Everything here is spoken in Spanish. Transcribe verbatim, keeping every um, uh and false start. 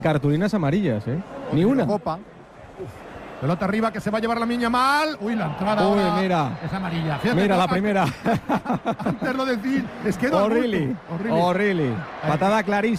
cartulinas amarillas, ¿eh? Ni una. Copa. Pelota arriba que se va a llevar la niña mal. Uy, la entrada Uy, ahora mira. es amarilla. Fíjate, Mira no, la primera. Antes lo decir, es que Horrible. Horrible. Patada clarísima.